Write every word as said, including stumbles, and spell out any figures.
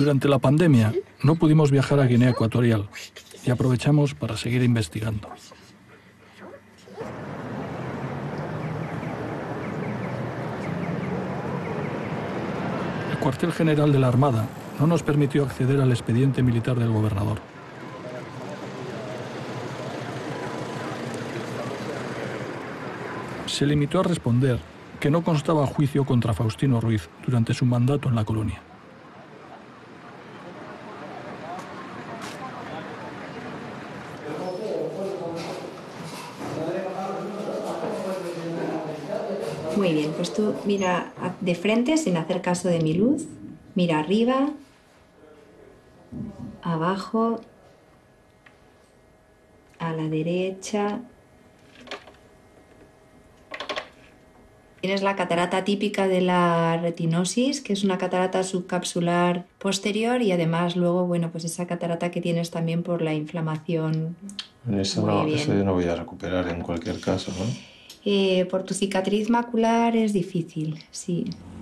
Durante la pandemia no pudimos viajar a Guinea Ecuatorial y aprovechamos para seguir investigando. El cuartel general de la Armada no nos permitió acceder al expediente militar del gobernador. Se limitó a responder que no constaba juicio contra Faustino Ruiz durante su mandato en la colonia. Muy bien, pues tú mira de frente sin hacer caso de mi luz, mira arriba, abajo, a la derecha. Tienes la catarata típica de la retinosis, que es una catarata subcapsular posterior, y además luego, bueno, pues esa catarata que tienes también por la inflamación. Eso no, eso yo no voy a recuperar en cualquier caso, ¿no? Eh, por tu cicatriz macular es difícil, sí.